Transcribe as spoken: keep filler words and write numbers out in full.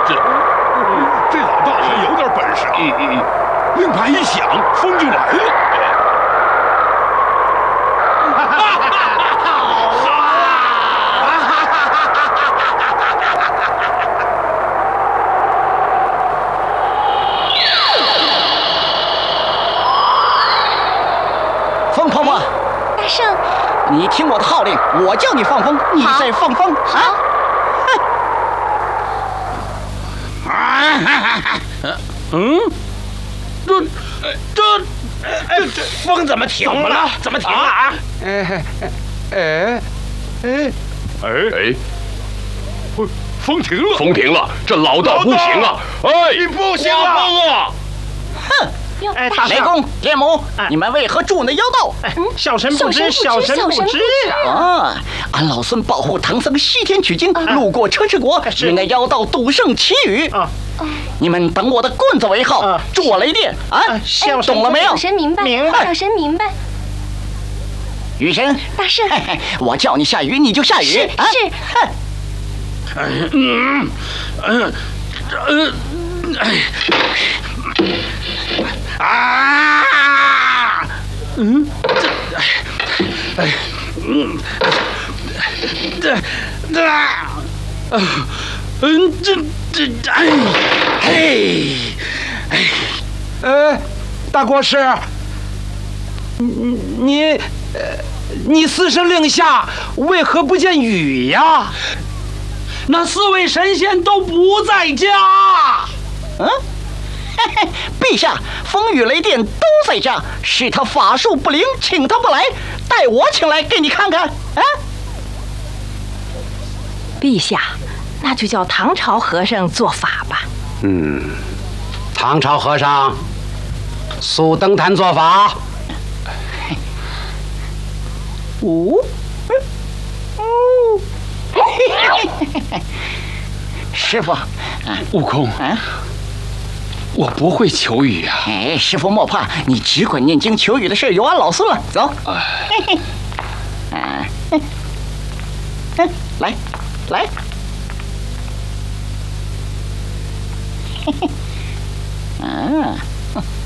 这这老大还有点本事啊！嗯嗯嗯，令牌一响，风就来了。 风婆婆， 大圣， 你听我的号令，我叫你放风，你再放风啊！ 嗯，这这这这风怎么停了？怎么停了啊？ 哎哎哎哎哎，风停了，风停了，这老道不行啊！哎，你不行啊！ 哼！ 哎，大雷公、天母，你们为何住那妖道？ 小神不知，小神不知啊！俺老孙保护唐僧西天取经，路过车迟国，与那妖道赌圣祈雨。你们等我的棍子为号，助我雷电啊！懂了没有？ 小神明白， 明白。 小神明白。 雨神， 大圣， 我叫你下雨你就下雨。 是是。 嗯嗯嗯嗯哎。啊！嗯，这，哎，哎，嗯，这，这，啊，嗯，这这，哎，嘿，哎， 呃，大国师，你你，呃，你四声令下为何不见雨呀？那四位神仙都不在家。 嗯。陛下，风雨雷电都在家，是他法术不灵，请他不来，带我请来给你看看。啊！ 陛下，那就叫唐朝和尚做法吧。 嗯，唐朝和尚速登坛做法。 五，哦，师傅， 悟空， 啊。 我不会求雨啊！ 哎，师傅莫怕，你只管念经求雨的事由俺老孙了。走，哎，啊，来，来，啊，